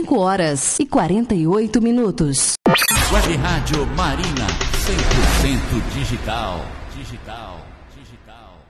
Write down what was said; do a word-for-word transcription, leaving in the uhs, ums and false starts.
cinco horas e quarenta e oito minutos. Web Rádio Marina, cem por cento digital. Digital, digital.